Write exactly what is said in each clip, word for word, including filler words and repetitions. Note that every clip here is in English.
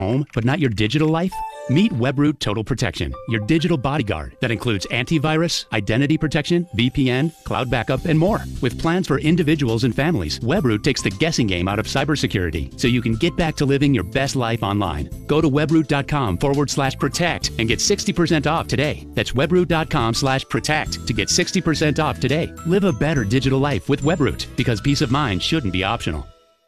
home, but not your digital life? Meet Webroot Total Protection, your digital bodyguard that includes antivirus, identity protection, V P N, cloud backup, and more. With plans for individuals and families, Webroot takes the guessing game out of cybersecurity so you can get back to living your best life online. Go to webroot.com forward slash protect and get sixty percent off today. That's webroot.com slash protect to get sixty percent off today. Live a better digital life with Webroot, because peace of mind shouldn't be optional.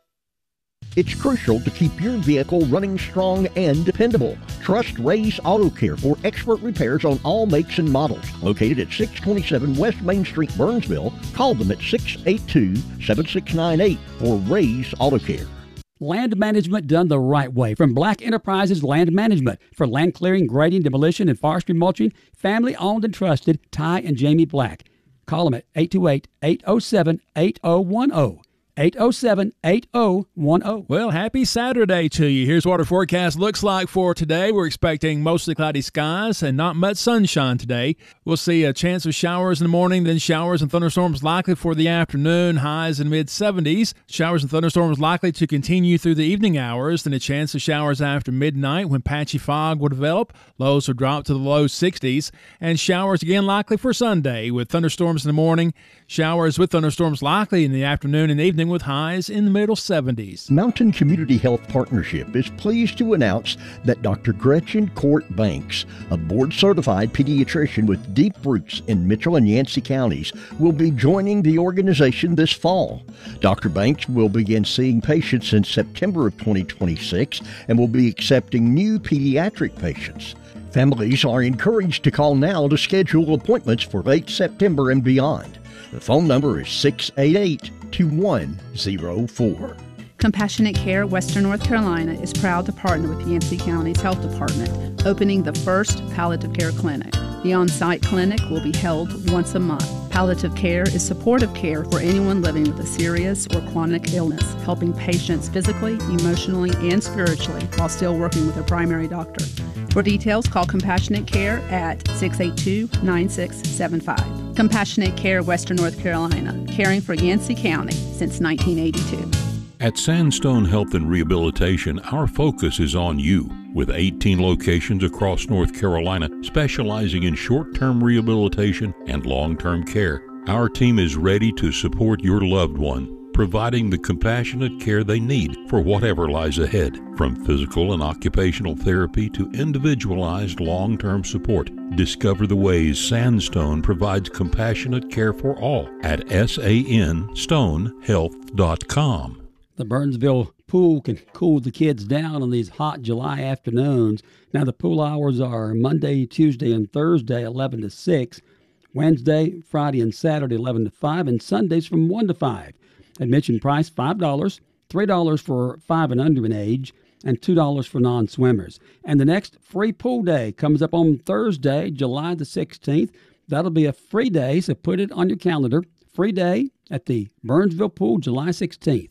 It's crucial to keep your vehicle running strong and dependable. Trust Ray's Auto Care for expert repairs on all makes and models. Located at six twenty-seven West Main Street, Burnsville, call them at six eight two, seven six nine eight for Ray's Auto Care. Land management done the right way from Black Enterprises Land Management. For land clearing, grading, demolition, and forestry mulching, family owned and trusted, Ty and Jamie Black. Call them at eight two eight, eight oh seven, eight oh one oh. eight oh seven, eight oh one oh. Well, happy Saturday to you. Here's what our forecast looks like for today. We're expecting mostly cloudy skies and not much sunshine today. We'll see a chance of showers in the morning, then showers and thunderstorms likely for the afternoon, highs in mid seventies. Showers and thunderstorms likely to continue through the evening hours, then a chance of showers after midnight when patchy fog will develop. Lows will drop to the low sixties, and showers again likely for Sunday with thunderstorms in the morning, showers with thunderstorms likely in the afternoon and evening with highs in the middle seventies. Mountain Community Health Partnership is pleased to announce that Doctor Gretchen Court Banks, a board-certified pediatrician with deep roots in Mitchell and Yancey counties, will be joining the organization this fall. Doctor Banks will begin seeing patients in September of twenty twenty-six and will be accepting new pediatric patients. Families are encouraged to call now to schedule appointments for late September and beyond. The phone number is six eight eight, two one zero four. Compassionate Care Western North Carolina is proud to partner with Yancey County's Health Department, opening the first palliative care clinic. The on-site clinic will be held once a month. Palliative care is supportive care for anyone living with a serious or chronic illness, helping patients physically, emotionally, and spiritually while still working with a primary doctor. For details, call Compassionate Care at six eight two, nine six seven five. Compassionate Care Western North Carolina, caring for Yancey County since nineteen eighty-two. At Sandstone Health and Rehabilitation, our focus is on you. With eighteen locations across North Carolina specializing in short-term rehabilitation and long-term care, our team is ready to support your loved one, providing the compassionate care they need for whatever lies ahead. From physical and occupational therapy to individualized long-term support, discover the ways Sandstone provides compassionate care for all at S A N stone health dot com. The Burnsville pool can cool the kids down on these hot July afternoons. Now, the pool hours are Monday, Tuesday, and Thursday, eleven to six, Wednesday, Friday, and Saturday, eleven to five, and Sundays from one to five. Admission price, five dollars, three dollars for five and under in age, and two dollars for non-swimmers. And the next free pool day comes up on Thursday, July the sixteenth. That'll be a free day, so put it on your calendar. Free day at the Burnsville Pool, July sixteenth.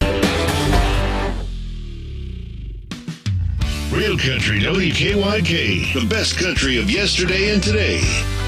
Real Country W K Y K, the best country of yesterday and today.